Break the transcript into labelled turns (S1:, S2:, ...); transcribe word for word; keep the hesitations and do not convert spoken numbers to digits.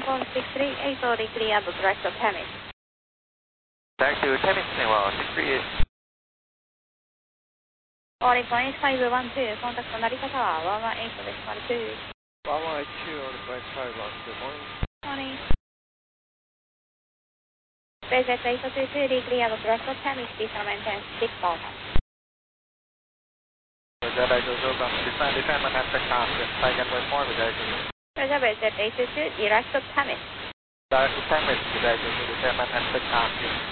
S1: One six three eight forty clear the rest of Temis.
S2: Back to Temis, one six three eight.
S1: Calling point five one two, contact Narita Tower, one one eight decimal two.
S3: one one eight two on the point five one, good morning.
S1: Morning. B Z eight two two, clear the rest of Temis, please maintain six thousand.
S2: Roger, eight two two, descend, descend, Manhattan Taxi, flight runway four, Roger,
S1: Roger, B Z eight two two, direct to Temis.
S2: Direct to Temis, Roger, descend, Manhattan Taxi.